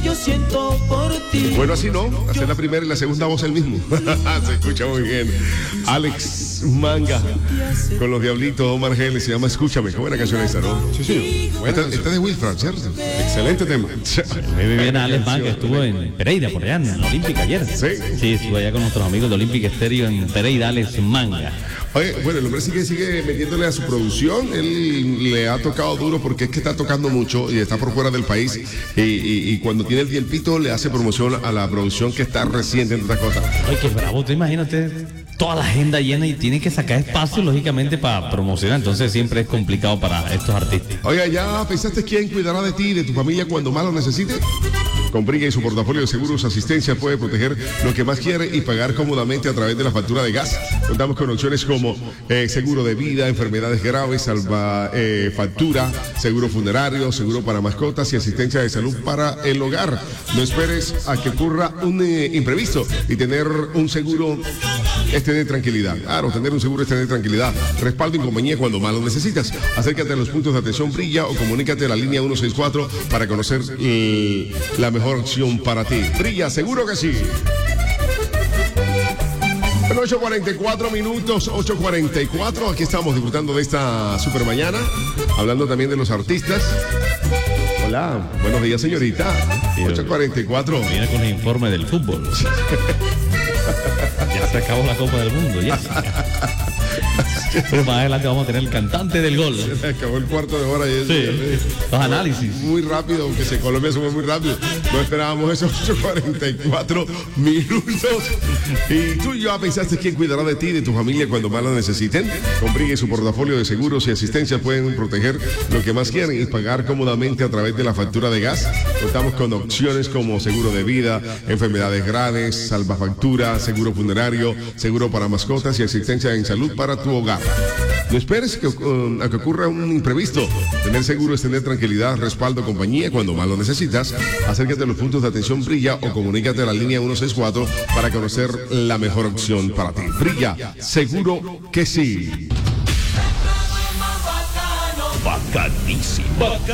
yo siento por ti. Bueno, así no, hacer la primera y la segunda voz el mismo. Se escucha muy bien. Alex Manga con los Diablitos, Omar Geles, se llama Escúchame. Qué buena canción esta, ¿no? Sí, sí. Esta es de Wilfran, ¿cierto? Excelente tema. Muy bien, Alex Manga estuvo en Pereira, por allá, en la Olímpica ayer. Sí. Estuvo allá con nuestros amigos de Olímpica Estéreo en Pereira, Alex Manga. Oye, bueno, el hombre sigue metiéndole a su producción. Él le ha tocado duro porque es que está tocando mucho y está por fuera del país. Y cuando tiene el tiempito le hace promoción a la producción que está reciente, entre otras cosas. Oye, qué bravo, te imagínate toda la agenda llena y tiene que sacar espacio, lógicamente, para promocionar. Entonces siempre es complicado para estos artistas. Oiga, ¿ya pensaste quién cuidará de ti y de tu familia cuando más lo necesites? Con Brilla y su portafolio de seguros asistencia puede proteger lo que más quiere y pagar cómodamente a través de la factura de gas. Contamos con opciones como seguro de vida, enfermedades graves, factura, seguro funerario, seguro para mascotas y asistencia de salud para el hogar. No esperes a que ocurra un imprevisto y tener un seguro es tener tranquilidad. Claro, tener un seguro es tener tranquilidad. Respaldo en compañía cuando más lo necesitas. Acércate a los puntos de atención Brilla o comunícate a la línea 164 para conocer la mejor opción para ti. Brilla, seguro que sí. 8:44 minutos, 8:44. Aquí estamos disfrutando de esta super mañana, hablando también de los artistas. Hola, buenos días, señorita. 8:44. Viene con el informe del fútbol. Ya se acabó la Copa del Mundo, ya. Pero más adelante vamos a tener el cantante del gol. Se acabó el cuarto de hora y sí, los análisis. Muy rápido, aunque Colombia se fue muy rápido. No esperábamos esos 8:44 minutos. Y tú ya pensaste quién cuidará de ti y de tu familia cuando más lo necesiten. Con Brilla y su portafolio de seguros y asistencia pueden proteger lo que más quieren y pagar cómodamente a través de la factura de gas. Contamos con opciones como seguro de vida, enfermedades graves, salvafactura, seguro funerario, seguro para mascotas y asistencia en salud para tu hogar. No esperes a que ocurra un imprevisto. Tener seguro es tener tranquilidad, respaldo, compañía cuando más lo necesitas. Acércate a los puntos de atención Brilla o comunícate a la línea 164 para conocer la mejor opción para ti. Brilla, seguro que sí. Bacanísimo.